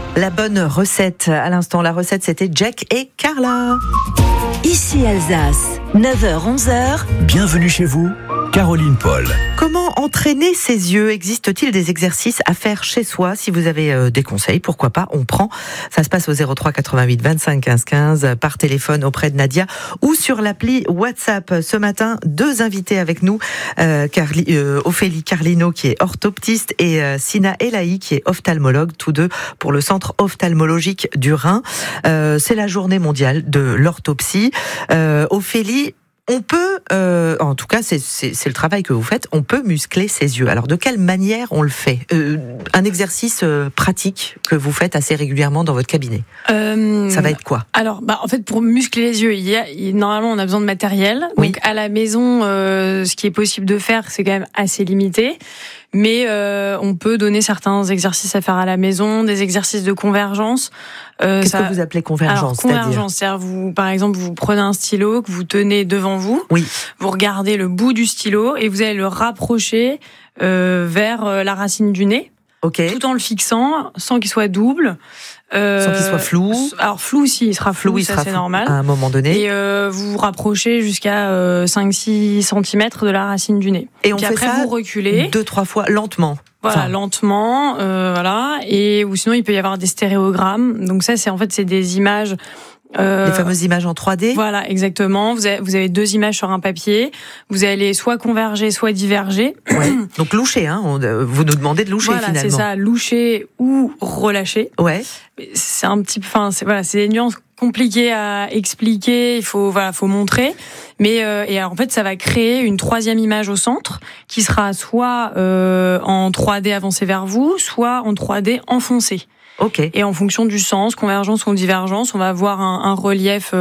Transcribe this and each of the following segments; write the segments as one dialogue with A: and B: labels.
A: La bonne recette. À l'instant, la recette, c'était Jack et Carla.
B: Ici Alsace, 9h-11h.
C: Bienvenue chez vous, Caroline Paul.
A: Comment entraîner ses yeux ? Existe-t-il des exercices à faire chez soi ? Si vous avez des conseils, pourquoi pas, on prend. Ça se passe au 03 88 25 15 15 par téléphone auprès de Nadia ou sur l'appli WhatsApp. Ce matin, 2 invités avec nous, Ophélie Carlino qui est orthoptiste et Sina Elahi qui est ophtalmologue, tous deux pour le centre ophtalmologique du Rhin. C'est la journée mondiale de l'orthopsie. Ophélie, on peut, en tout cas c'est le travail que vous faites, on peut muscler ses yeux. Alors de quelle manière on le fait ? Un exercice pratique que vous faites assez régulièrement dans votre cabinet. Ça va être quoi ?
D: Alors en fait pour muscler les yeux, normalement on a besoin de matériel.
A: Oui.
D: Donc à la maison, ce qui est possible de faire, c'est quand même assez limité. Mais on peut donner certains exercices à faire à la maison, des exercices de convergence.
A: Qu'est-ce que vous appelez convergence ?
D: Alors, convergence, c'est-à-dire vous, par exemple, vous prenez un stylo que vous tenez devant vous,
A: Oui.
D: vous regardez le bout du stylo et vous allez le rapprocher vers la racine du nez,
A: Ok.
D: tout en le fixant, sans qu'il soit double.
A: Sans qu'il soit flou.
D: Alors flou aussi, il sera flou,
A: Il
D: ça
A: sera
D: c'est
A: flou
D: normal.
A: à un moment donné.
D: Et vous vous rapprochez jusqu'à 5-6 cm de la racine du nez.
A: Et on
D: Puis
A: fait
D: après,
A: ça
D: vous reculez.
A: 2-3 fois, lentement.
D: Voilà,
A: Enfin,
D: lentement, voilà. Et ou sinon il peut y avoir des stéréogrammes. Donc ça, c'est des images.
A: les fameuses images en 3D.
D: Voilà, exactement. Vous avez 2 images sur un papier. Vous allez soit converger, soit diverger.
A: Ouais. Donc loucher, hein. Vous nous demandez de loucher
D: Voilà,
A: finalement.
D: c'est ça, loucher ou relâcher.
A: Ouais.
D: C'est un petit peu, c'est des nuances compliquées à expliquer. Il faut montrer. Mais et alors, en fait, ça va créer une 3e image au centre qui sera soit en 3D avancée vers vous, soit en 3D enfoncée.
A: Ok.
D: Et en fonction du sens, convergence ou divergence, on va avoir un relief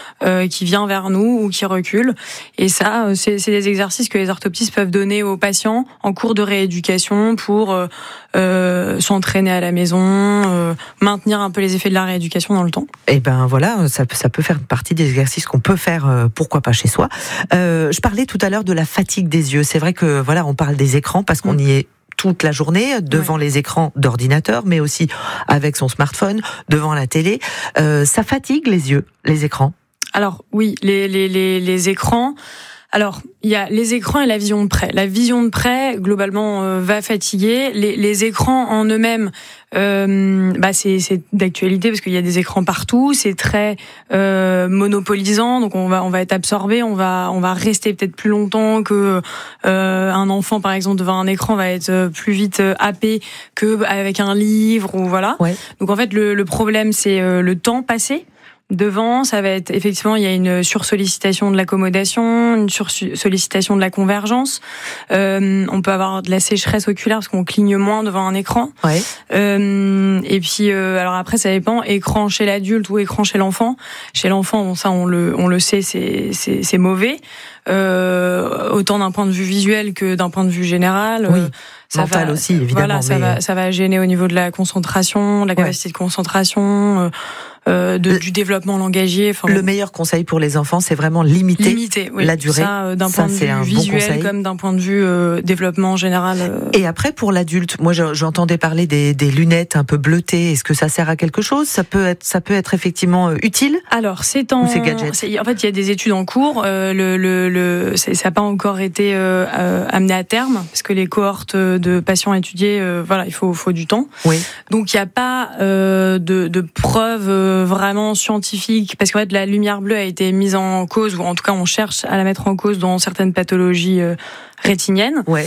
D: qui vient vers nous ou qui recule. Et ça, c'est des exercices que les orthoptistes peuvent donner aux patients en cours de rééducation pour s'entraîner à la maison, maintenir un peu les effets de la rééducation dans le temps.
A: Et ben voilà, ça peut faire partie des exercices qu'on peut faire, pourquoi pas chez soi. Je parlais tout à l'heure de la fatigue des yeux. C'est vrai que voilà, on parle des écrans parce qu'on y est toute la journée devant les écrans d'ordinateur, mais aussi avec son smartphone, devant la télé. Ça fatigue les yeux, les écrans.
D: Alors oui, les écrans. Alors, il y a les écrans et la vision de près. La vision de près, globalement, va fatiguer. Les écrans en eux-mêmes, c'est d'actualité parce qu'il y a des écrans partout. C'est très monopolisant, donc on va être absorbé. On va rester peut-être plus longtemps que un enfant, par exemple, devant un écran va être plus vite happé que avec un livre ou voilà.
A: Ouais.
D: Donc en fait, le problème, c'est le temps passé. Devant, ça va être effectivement, il y a une sursollicitation de l'accommodation, une sursollicitation de la convergence. On peut avoir de la sécheresse oculaire parce qu'on cligne moins devant un écran.
A: Ouais.
D: Et puis, alors après, ça dépend. Écran chez l'adulte ou écran chez l'enfant. Chez l'enfant, bon, ça on le sait, c'est mauvais. Autant d'un point de vue visuel que d'un point de vue général.
A: Oui.
D: Ça
A: mental
D: va,
A: aussi, évidemment.
D: Voilà, ça va gêner au niveau de la concentration, de la capacité de concentration, du développement langagier. Enfin,
A: le meilleur conseil pour les enfants, c'est vraiment limiter
D: oui.
A: la durée.
D: Ça, d'un point de
A: c'est
D: vue
A: un
D: visuel
A: bon
D: comme d'un point de vue développement général.
A: Et après, pour l'adulte, moi j'entendais parler des lunettes un peu bleutées. Est-ce que ça sert à quelque chose ? Ça peut être effectivement utile ?
D: Alors,
A: Ou c'est gadget ?
D: en fait, il y a des études en cours. Ça n'a pas encore été amené à terme parce que les cohortes de patients étudiés, il faut du temps.
A: Oui.
D: Donc, il n'y a pas de preuves vraiment scientifiques parce qu'en fait, la lumière bleue a été mise en cause, ou en tout cas, on cherche à la mettre en cause dans certaines pathologies rétinienne.
A: Ouais.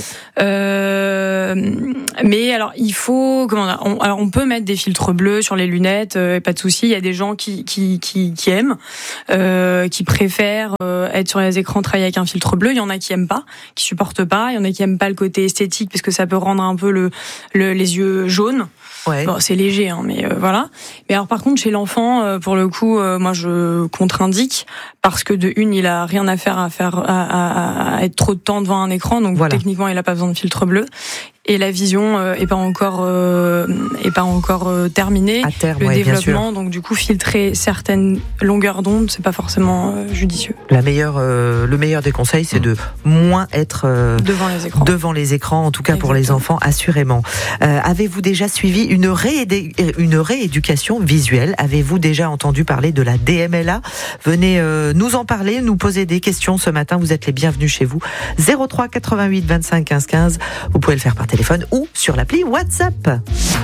D: Mais alors il faut on peut mettre des filtres bleus sur les lunettes, pas de souci. Il y a des gens qui aiment, qui préfèrent être sur les écrans, travailler avec un filtre bleu. Il y en a qui aiment pas, qui supportent pas. Il y en a qui aiment pas le côté esthétique parce que ça peut rendre un peu les yeux jaunes.
A: Ouais.
D: Bon, c'est léger, hein, mais voilà. Mais alors par contre chez l'enfant, pour le coup, moi je contre-indique parce que de une, il a rien à faire à être trop de temps devant un écran, donc
A: voilà.
D: Techniquement il a pas besoin de filtre bleu. Et la vision est pas encore pas encore terminé.
A: À terme,
D: le
A: bien
D: développement,
A: sûr.
D: donc du coup filtrer certaines longueurs d'onde, c'est pas forcément judicieux.
A: Le meilleur des conseils, c'est de moins être devant les écrans, en tout cas pour les enfants, assurément. Avez-vous déjà suivi une rééducation visuelle? Avez-vous déjà entendu parler de la DMLA? Venez nous en parler, nous poser des questions ce matin. Vous êtes les bienvenus chez vous. 03 88 25 15 15. Vous pouvez le faire par téléphone ou sur l'appli WhatsApp.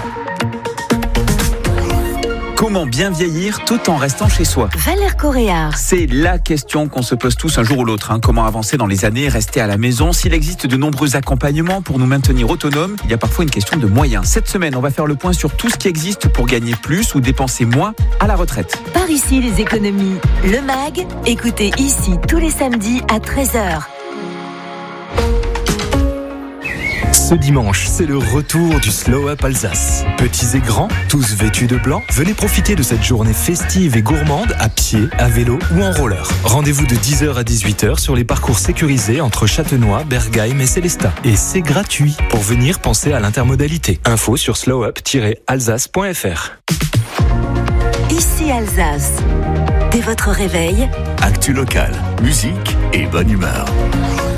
E: Comment bien vieillir tout en restant chez soi?
B: Valère Coréard.
E: C'est la question qu'on se pose tous un jour ou l'autre. Comment avancer dans les années, rester à la maison? S'il existe de nombreux accompagnements pour nous maintenir autonomes, il y a parfois une question de moyens. Cette semaine, on va faire le point sur tout ce qui existe pour gagner plus ou dépenser moins à la retraite.
B: Par ici les économies. Le MAG, écoutez ici tous les samedis à 13h.
C: Ce dimanche, c'est le retour du Slow Up Alsace. Petits et grands, tous vêtus de blanc, venez profiter de cette journée festive et gourmande à pied, à vélo ou en roller. Rendez-vous de 10h à 18h sur les parcours sécurisés entre Châtenois, Bergheim et Célestat. Et c'est gratuit. Pour venir, pensez à l'intermodalité. Info sur slowup-alsace.fr.
B: Ici Alsace. Dès votre réveil,
C: Actu locale, musique et bonne humeur.